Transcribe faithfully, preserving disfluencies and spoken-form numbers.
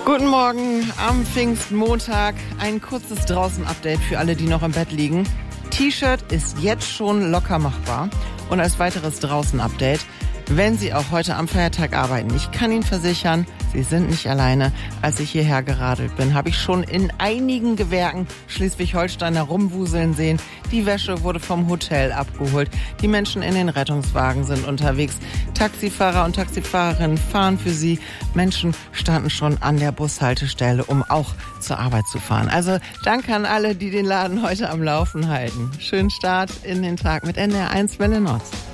Guten Morgen am Pfingstmontag. Ein kurzes Draußen-Update für alle, die noch im Bett liegen. T-Shirt ist jetzt schon locker machbar. Und als weiteres Draußen-Update, wenn Sie auch heute am Feiertag arbeiten, ich kann Ihnen versichern, Sie sind nicht alleine. Als ich hierher geradelt bin, habe ich schon in einigen Gewerken Schleswig-Holsteiner rumwuseln sehen. Die Wäsche wurde vom Hotel abgeholt. Die Menschen in den Rettungswagen sind unterwegs. Taxifahrer und Taxifahrerinnen fahren für sie. Menschen standen schon an der Bushaltestelle, um auch zur Arbeit zu fahren. Also danke an alle, die den Laden heute am Laufen halten. Schönen Start in den Tag mit N D R eins Welle Nord.